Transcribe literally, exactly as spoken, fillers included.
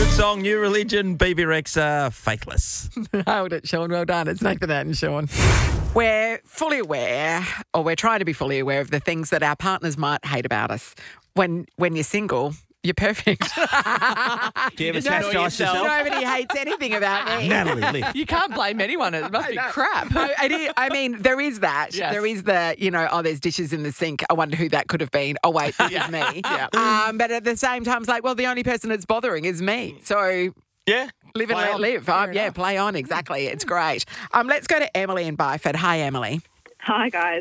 Good song, New Religion, B B Rexa, Faithless. Hold it, Sean. Well done. It's Nathan and Sean. We're fully aware, or we're trying to be fully aware of the things that our partners might hate about us. When when you're single, you're perfect. Do you ever chastise yourself? Nobody hates anything about me. Natalie, live. You can't blame anyone. It must be crap. I, I do- I mean, there is that. Yes. There is the, you know, oh, there's dishes in the sink. I wonder who that could have been. Oh, wait, it was me. Yeah. Um, but at the same time, it's like, well, the only person that's bothering is me. So Yeah. live and Play let on. live. Um, yeah, play on. Exactly. It's great. Um, let's go to Emily in Byford. Hi, Emily. Hi, guys.